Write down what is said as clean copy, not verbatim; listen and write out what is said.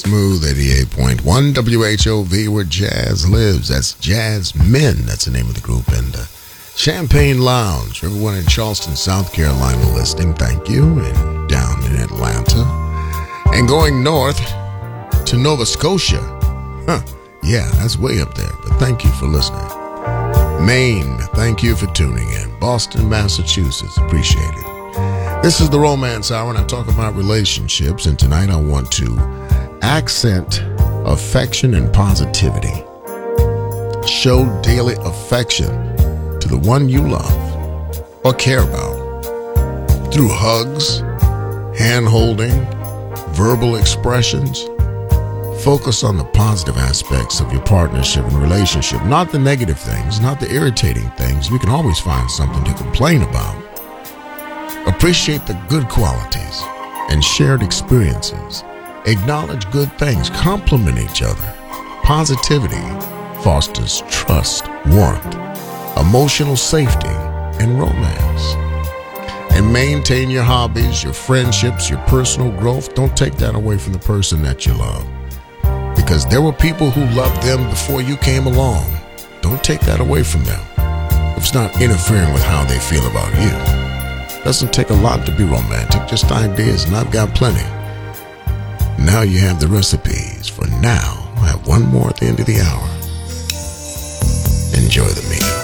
Smooth 88.1 WHOV, where jazz lives. That's Jazzmen. That's the name of the group. And Champagne Lounge. For everyone in Charleston, South Carolina listening, thank you. And down in Atlanta. And going north to Nova Scotia. Yeah, that's way up there. But thank you for listening. Maine, thank you for tuning in. Boston, Massachusetts, appreciate it. This is the Romance Hour, and I talk about relationships. And tonight I want to accent affection and positivity. Show daily affection to the one you love or care about through hugs, hand-holding, verbal expressions. Focus on the positive aspects of your partnership and relationship, not the negative things, not the irritating things. We can always find something to complain about. Appreciate the good qualities and shared experiences. Acknowledge good things, compliment each other. Positivity fosters trust, warmth, emotional safety, and romance. And maintain your hobbies, your friendships, your personal growth. Don't take that away from the person that you love, because there were people who loved them before you came along. Don't take that away from them if it's not interfering with how they feel about you. Doesn't take a lot to be romantic, just ideas, and I've got plenty. Now you have the recipes for now. I have one more at the end of the hour. Enjoy the meal.